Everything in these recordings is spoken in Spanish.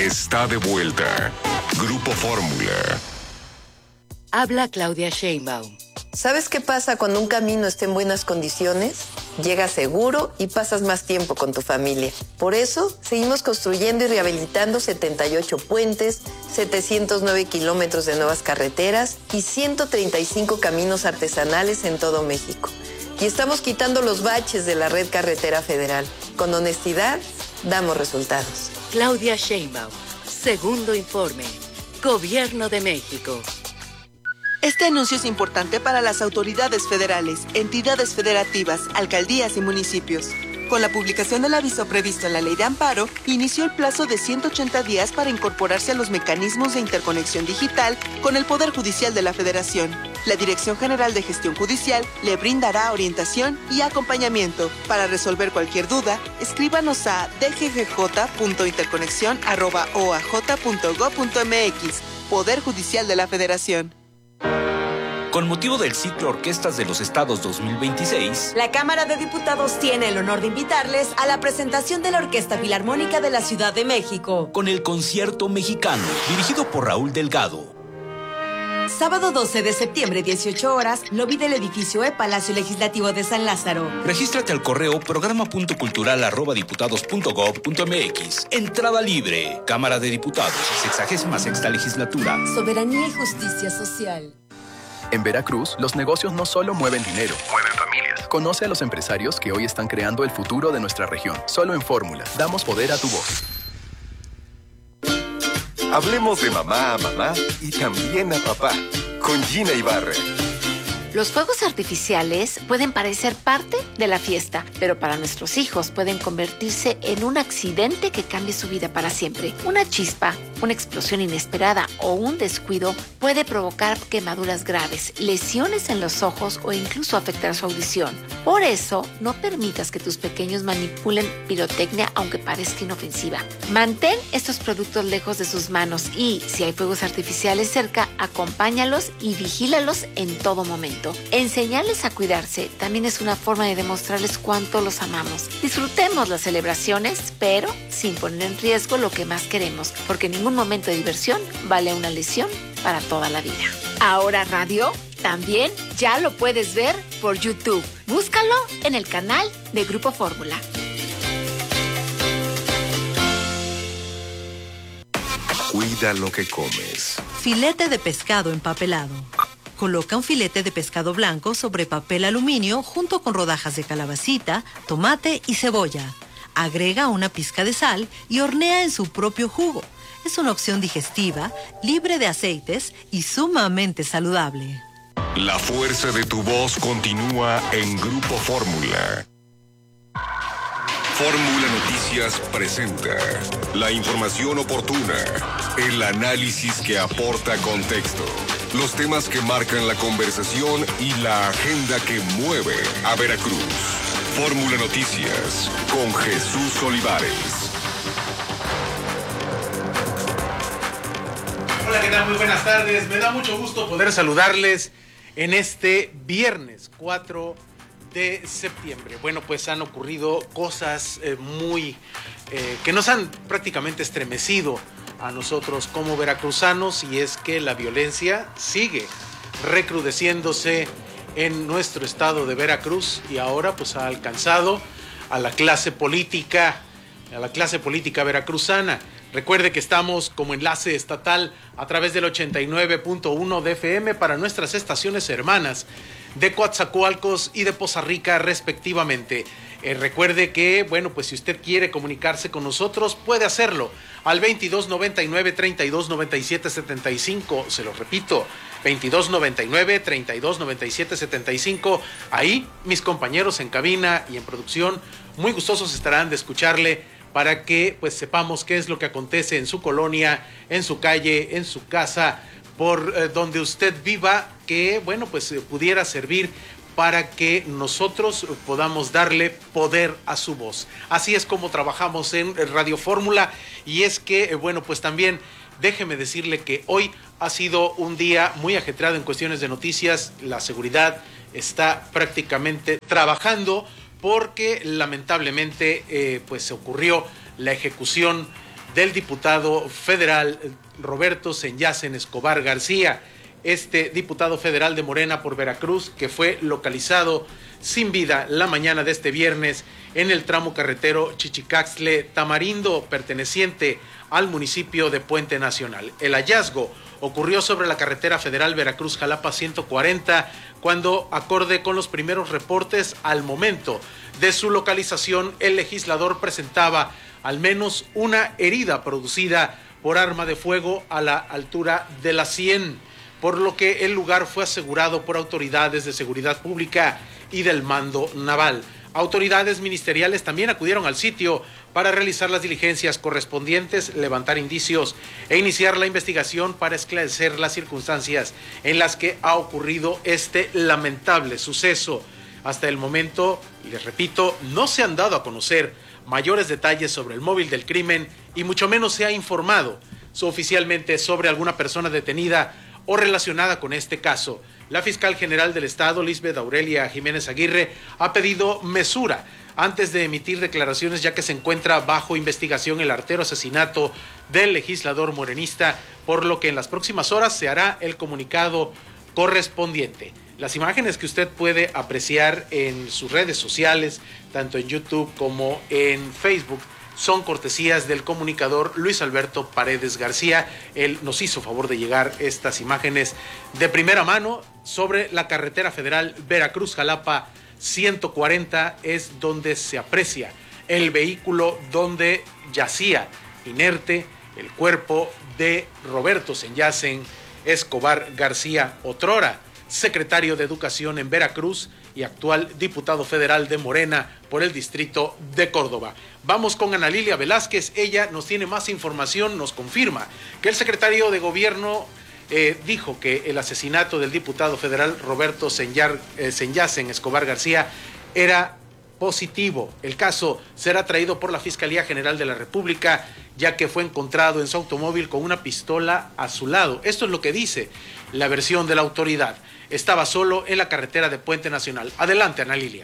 está de vuelta. Grupo Fórmula. Habla Claudia Sheinbaum. ¿Sabes qué pasa cuando un camino está en buenas condiciones? Llegas seguro y pasas más tiempo con tu familia. Por eso, seguimos construyendo y rehabilitando 78 puentes, 709 kilómetros de nuevas carreteras y 135 caminos artesanales en todo México. Y estamos quitando los baches de la red carretera federal. Con honestidad, damos resultados. Claudia Sheinbaum. Segundo informe. Gobierno de México. Este anuncio es importante para las autoridades federales, entidades federativas, alcaldías y municipios. Con la publicación del aviso previsto en la Ley de Amparo, inició el plazo de 180 días para incorporarse a los mecanismos de interconexión digital con el Poder Judicial de la Federación. La Dirección General de Gestión Judicial le brindará orientación y acompañamiento. Para resolver cualquier duda, escríbanos a dggj.interconexión@oaj.gov.mx. Poder Judicial de la Federación. Con motivo del ciclo Orquestas de los Estados 2026, la Cámara de Diputados tiene el honor de invitarles a la presentación de la Orquesta Filarmónica de la Ciudad de México. Con el Concierto Mexicano, dirigido por Raúl Delgado. Sábado 12 de septiembre, 18 horas, lobby del edificio Palacio Legislativo de San Lázaro. Regístrate al correo programa.cultural@diputados.gov.mx. Entrada libre. Cámara de Diputados, 66ª legislatura. Soberanía y justicia social. En Veracruz, los negocios no solo mueven dinero, mueven familias. Conoce a los empresarios que hoy están creando el futuro de nuestra región. Solo en Fórmula, damos poder a tu voz. Hablemos de mamá a mamá y también a papá, con Gina Ibarra. Los fuegos artificiales pueden parecer parte de la fiesta, pero para nuestros hijos pueden convertirse en un accidente que cambie su vida para siempre. Una chispa, una explosión inesperada o un descuido puede provocar quemaduras graves, lesiones en los ojos o incluso afectar su audición. Por eso, no permitas que tus pequeños manipulen pirotecnia aunque parezca inofensiva. Mantén estos productos lejos de sus manos y, si hay fuegos artificiales cerca, acompáñalos y vigílalos en todo momento. Enseñarles a cuidarse también es una forma de demostrarles cuánto los amamos. Disfrutemos las celebraciones, pero sin poner en riesgo lo que más queremos, porque ningún momento de diversión vale una lesión para toda la vida. Ahora Radio también ya lo puedes ver por YouTube. Búscalo en el canal de Grupo Fórmula. Cuida lo que comes. Filete de pescado empapelado. Coloca un filete de pescado blanco sobre papel aluminio junto con rodajas de calabacita, tomate y cebolla. Agrega una pizca de sal y hornea en su propio jugo. Es una opción digestiva, libre de aceites y sumamente saludable. La fuerza de tu voz continúa en Grupo Fórmula. Fórmula Noticias presenta la información oportuna, el análisis que aporta contexto, los temas que marcan la conversación y la agenda que mueve a Veracruz. Fórmula Noticias con Jesús Olivares. Hola, ¿qué tal? Muy buenas tardes. Me da mucho gusto poder saludarles en este viernes 4 de septiembre. Bueno, pues han ocurrido cosas que nos han prácticamente estremecido a nosotros como veracruzanos, y es que la violencia sigue recrudeciéndose en nuestro estado de Veracruz y ahora pues ha alcanzado a la clase política veracruzana. Recuerde que estamos como enlace estatal a través del 89.1 de FM para nuestras estaciones hermanas de Coatzacoalcos y de Poza Rica respectivamente. Recuerde que, bueno, pues si usted quiere comunicarse con nosotros, puede hacerlo al 2299-3297-75. Se lo repito, 2299-3297-75. Ahí mis compañeros en cabina y en producción muy gustosos estarán de escucharle para que pues sepamos qué es lo que acontece en su colonia, en su calle, en su casa, por donde usted viva, que bueno pues pudiera servir para que nosotros podamos darle poder a su voz. Así es como trabajamos en Radio Fórmula, y es que bueno pues también déjeme decirle que hoy ha sido un día muy ajetreado en cuestiones de noticias. La seguridad está prácticamente trabajando porque lamentablemente pues ocurrió la ejecución del diputado federal Roberto Senyacen Escobar García, este diputado federal de Morena por Veracruz, que fue localizado sin vida la mañana de este viernes en el tramo carretero Chichicaxtle-Tamarindo, perteneciente al municipio de Puente Nacional. El hallazgo ocurrió sobre la carretera federal Veracruz-Jalapa 140, cuando, acorde con los primeros reportes, al momento de su localización, el legislador presentaba al menos una herida producida por arma de fuego a la altura de la 100, por lo que el lugar fue asegurado por autoridades de seguridad pública y del mando naval. Autoridades ministeriales también acudieron al sitio para realizar las diligencias correspondientes, levantar indicios e iniciar la investigación para esclarecer las circunstancias en las que ha ocurrido este lamentable suceso. Hasta el momento, les repito, no se han dado a conocer mayores detalles sobre el móvil del crimen y mucho menos se ha informado oficialmente sobre alguna persona detenida o relacionada con este caso. La fiscal general del Estado, Lisbeth Aurelia Jiménez Aguirre, ha pedido mesura antes de emitir declaraciones, ya que se encuentra bajo investigación el artero asesinato del legislador morenista, por lo que en las próximas horas se hará el comunicado correspondiente. Las imágenes que usted puede apreciar en sus redes sociales, tanto en YouTube como en Facebook, son cortesías del comunicador Luis Alberto Paredes García. Él nos hizo favor de llegar estas imágenes de primera mano sobre la carretera federal Veracruz-Jalapa 140, es donde se aprecia el vehículo donde yacía inerte el cuerpo de Roberto Senyacen Escobar García, otrora secretario de Educación en Veracruz y actual diputado federal de Morena por el distrito de Córdoba. Vamos con Ana Lilia Velázquez, ella nos tiene más información, nos confirma que el secretario de Gobierno dijo que el asesinato del diputado federal Roberto Senyacen Escobar García era positivo. El caso será traído por la Fiscalía General de la República, ya que fue encontrado en su automóvil con una pistola a su lado. Esto es lo que dice la versión de la autoridad. Estaba solo en la carretera de Puente Nacional. Adelante, Ana Lilia.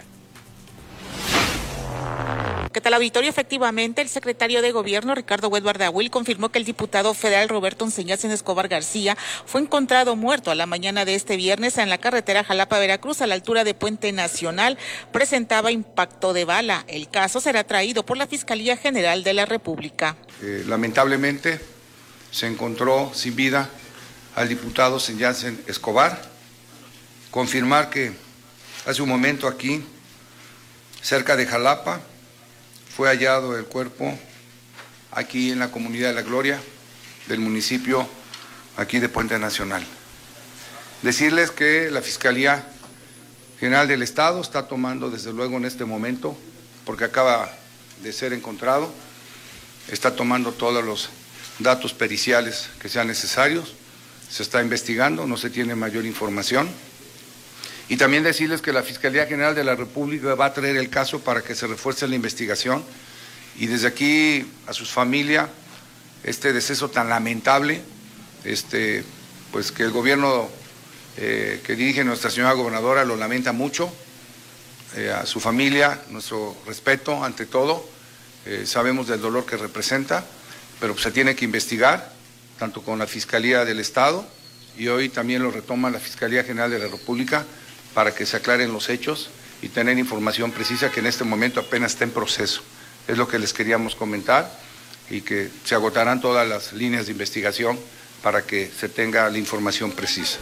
¿Qué tal, auditorio? Efectivamente, el secretario de Gobierno, Ricardo Huet Bardahuil, confirmó que el diputado federal Roberto Senyacen Escobar García fue encontrado muerto a la mañana de este viernes en la carretera Jalapa-Veracruz, a la altura de Puente Nacional. Presentaba impacto de bala. El caso será traído por la Fiscalía General de la República. Lamentablemente, se encontró sin vida al diputado Senyacen Escobar. Confirmar que hace un momento aquí, cerca de Jalapa, fue hallado el cuerpo aquí en la Comunidad de la Gloria del municipio aquí de Puente Nacional. Decirles que la Fiscalía General del Estado está tomando desde luego en este momento, porque acaba de ser encontrado, está tomando todos los datos periciales que sean necesarios, se está investigando, no se tiene mayor información. Y también decirles que la Fiscalía General de la República va a traer el caso para que se refuerce la investigación, y desde aquí a sus familias, este deceso tan lamentable, pues que el gobierno que dirige nuestra señora gobernadora lo lamenta mucho, a su familia nuestro respeto ante todo, sabemos del dolor que representa, pero pues se tiene que investigar, tanto con la Fiscalía del Estado, y hoy también lo retoma la Fiscalía General de la República, para que se aclaren los hechos y tener información precisa que en este momento apenas está en proceso. Es lo que les queríamos comentar, y que se agotarán todas las líneas de investigación para que se tenga la información precisa.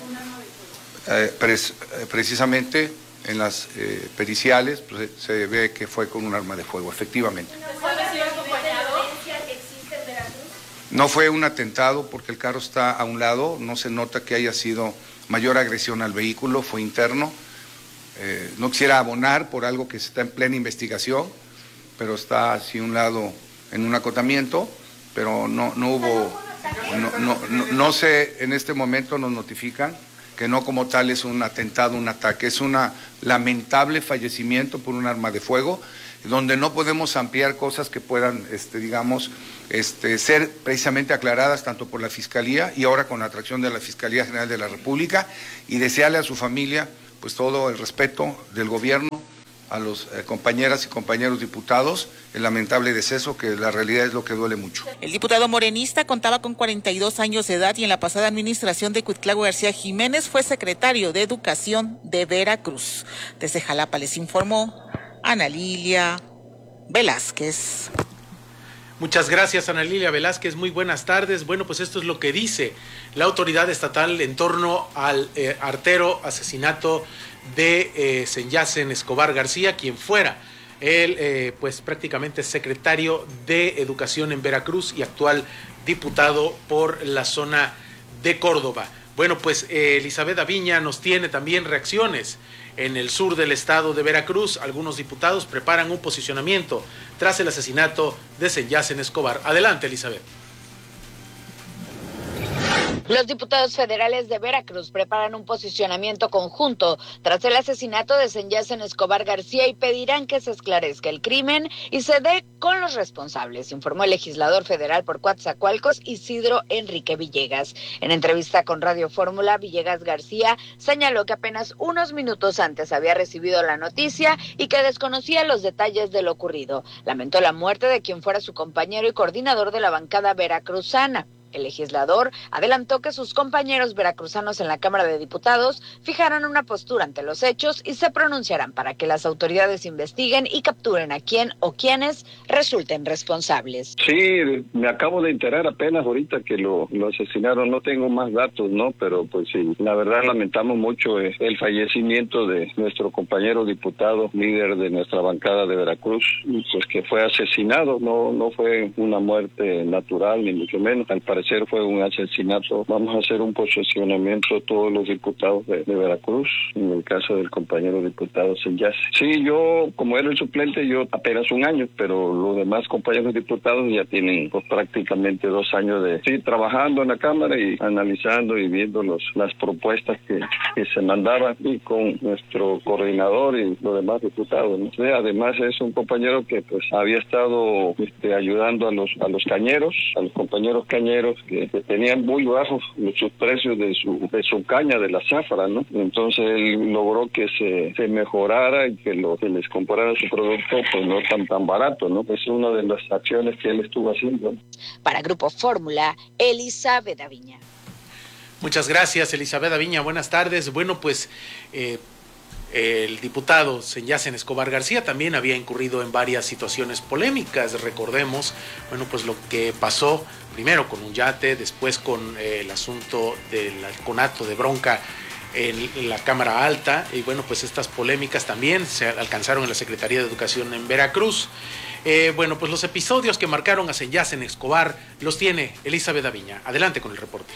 Precisamente en las periciales pues, se ve que fue con un arma de fuego, efectivamente. No fue un atentado porque el carro está a un lado, no se nota que haya sido mayor agresión al vehículo, fue interno. No quisiera abonar por algo que está en plena investigación, pero está así a un lado en un acotamiento, pero no hubo, no sé, en este momento nos notifican que no como tal es un atentado, un ataque, es un lamentable fallecimiento por un arma de fuego, donde no podemos ampliar cosas que puedan, ser precisamente aclaradas tanto por la Fiscalía y ahora con la atracción de la Fiscalía General de la República, y desearle a su familia pues todo el respeto del gobierno a los compañeras y compañeros diputados el lamentable deceso, que la realidad es lo que duele mucho. El diputado morenista contaba con 42 años de edad y en la pasada administración de Cuitlagua García Jiménez fue secretario de Educación de Veracruz. Desde Jalapa les informó Ana Lilia Velázquez. Muchas gracias, Ana Lilia Velázquez. Muy buenas tardes. Bueno, pues esto es lo que dice la autoridad estatal en torno al artero asesinato de Senyacen Escobar García, quien fuera el pues prácticamente secretario de Educación en Veracruz y actual diputado por la zona de Córdoba. Bueno, pues Elizabeth Aviña nos tiene también reacciones. En el sur del estado de Veracruz, algunos diputados preparan un posicionamiento tras el asesinato de Senyacen Escobar. Adelante, Elizabeth. Los diputados federales de Veracruz preparan un posicionamiento conjunto tras el asesinato de Senyacen Escobar García y pedirán que se esclarezca el crimen y se dé con los responsables, informó el legislador federal por Coatzacoalcos, Isidro Enrique Villegas. En entrevista con Radio Fórmula, Villegas García señaló que apenas unos minutos antes había recibido la noticia y que desconocía los detalles de lo ocurrido. Lamentó la muerte de quien fuera su compañero y coordinador de la bancada veracruzana. El legislador adelantó que sus compañeros veracruzanos en la Cámara de Diputados fijarán una postura ante los hechos y se pronunciarán para que las autoridades investiguen y capturen a quien o quienes resulten responsables. Sí, me acabo de enterar apenas ahorita que lo asesinaron. No tengo más datos, ¿no? Pero pues sí, la verdad lamentamos mucho el fallecimiento de nuestro compañero diputado, líder de nuestra bancada de Veracruz, pues que fue asesinado. No fue una muerte natural, ni mucho menos. Al parecer fue un asesinato. Vamos a hacer un posicionamiento todos los diputados de Veracruz, en el caso del compañero diputado Senyacen. Sí, yo, como era el suplente, yo apenas un año, pero los demás compañeros diputados ya tienen pues, prácticamente 2 años trabajando en la Cámara y analizando y viendo las propuestas que se mandaban, y con nuestro coordinador y los demás diputados, ¿no? Sí, además es un compañero que pues había estado ayudando a los cañeros, a los compañeros cañeros que tenían muy bajos sus precios de su caña, de la zafra, ¿no? Entonces él logró que se mejorara y que les comprara su producto pues no tan barato, ¿no? Es una de las acciones que él estuvo haciendo. Para Grupo Fórmula, Elizabeth Aviña. Muchas gracias, Elizabeth Aviña. Buenas tardes. Bueno, pues el diputado Senyacen Escobar García también había incurrido en varias situaciones polémicas. Recordemos, bueno, pues lo que pasó primero con un yate, después con el asunto del conato de bronca en la Cámara Alta, y bueno, pues estas polémicas también se alcanzaron en la Secretaría de Educación en Veracruz. Bueno, pues los episodios que marcaron a Senyacen Escobar los tiene Elizabeth Aviña. Adelante con el reporte.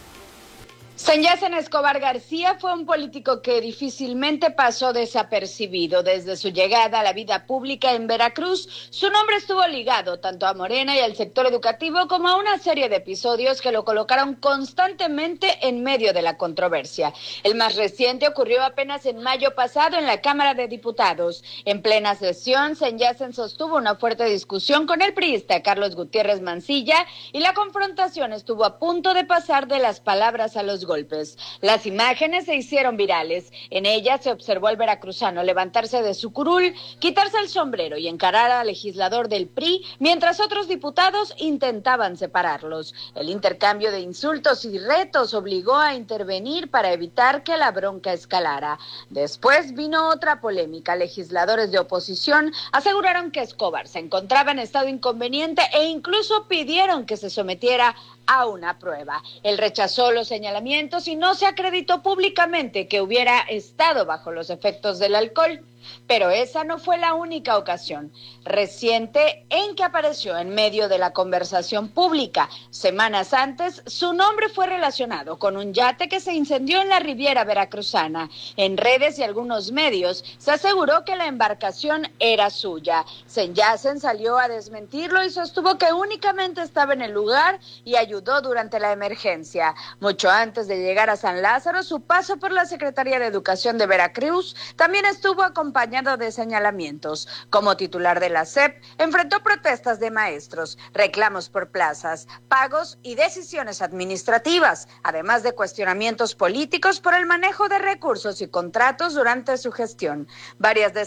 Senyacen Escobar García fue un político que difícilmente pasó desapercibido. Desde su llegada a la vida pública en Veracruz, su nombre estuvo ligado tanto a Morena y al sector educativo como a una serie de episodios que lo colocaron constantemente en medio de la controversia. El más reciente ocurrió apenas en mayo pasado en la Cámara de Diputados. En plena sesión, Senyacen sostuvo una fuerte discusión con el priista Carlos Gutiérrez Mancilla y la confrontación estuvo a punto de pasar de las palabras a los golpes. Las imágenes se hicieron virales. En ellas se observó al veracruzano levantarse de su curul, quitarse el sombrero y encarar al legislador del PRI, mientras otros diputados intentaban separarlos. El intercambio de insultos y retos obligó a intervenir para evitar que la bronca escalara. Después vino otra polémica. Legisladores de oposición aseguraron que Escobar se encontraba en estado inconveniente e incluso pidieron que se sometiera a una prueba. Él rechazó los señalamientos y no se acreditó públicamente que hubiera estado bajo los efectos del alcohol. Pero esa no fue la única ocasión reciente en que apareció en medio de la conversación pública. Semanas antes, su nombre fue relacionado con un yate que se incendió en la Riviera veracruzana. En redes y algunos medios se aseguró que la embarcación era suya. Senyacen salió a desmentirlo y sostuvo que únicamente estaba en el lugar y ayudó durante la emergencia. Mucho antes de llegar a San Lázaro, su paso por la Secretaría de Educación de Veracruz también estuvo acompañado de señalamientos. Como titular de la SEP, enfrentó protestas de maestros, reclamos por plazas, pagos y decisiones administrativas, además de cuestionamientos políticos por el manejo de recursos y contratos durante su gestión. Varias de